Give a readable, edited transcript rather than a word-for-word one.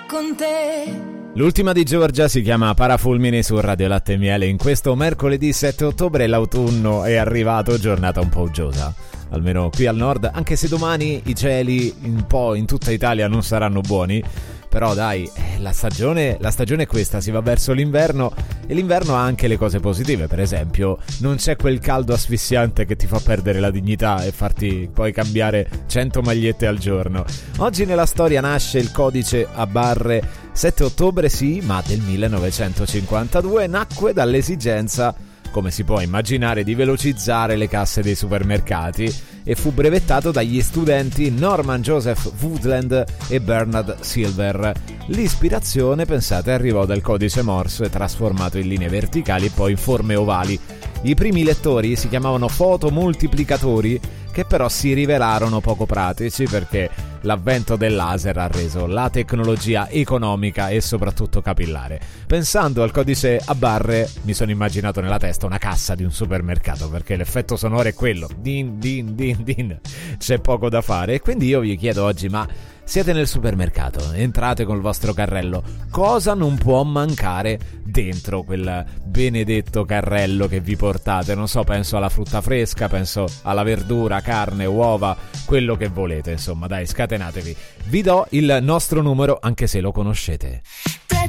con te. L'ultima di Giorgia si chiama Parafulmini su Radio Latte e Miele. In questo mercoledì 7 ottobre l'autunno è arrivato, giornata un po' uggiosa, almeno qui al nord, anche se domani i cieli un po' in tutta Italia non saranno buoni. Però dai, la stagione è questa, si va verso l'inverno e l'inverno ha anche le cose positive. Per esempio, non c'è quel caldo asfissiante che ti fa perdere la dignità e farti poi cambiare 100 magliette al giorno. Oggi nella storia nasce il codice a barre. 7 ottobre sì, ma del 1952, nacque dall'esigenza, come si può immaginare, di velocizzare le casse dei supermercati e fu brevettato dagli studenti Norman Joseph Woodland e Bernard Silver. L'ispirazione, pensate, arrivò dal codice Morse trasformato in linee verticali e poi in forme ovali. I primi lettori si chiamavano fotomoltiplicatori, che però si rivelarono poco pratici perché l'avvento del laser ha reso la tecnologia economica e soprattutto capillare. Pensando al codice a barre mi sono immaginato nella testa una cassa di un supermercato, perché l'effetto sonoro è quello, din din din din, c'è poco da fare. E quindi io vi chiedo oggi, ma siete nel supermercato, entrate col vostro carrello, cosa non può mancare dentro quel benedetto carrello che vi portate? Non so, penso alla frutta fresca, penso alla verdura, carne, uova, quello che volete, insomma, dai, scatenatevi. Vi do il nostro numero, anche se lo conoscete.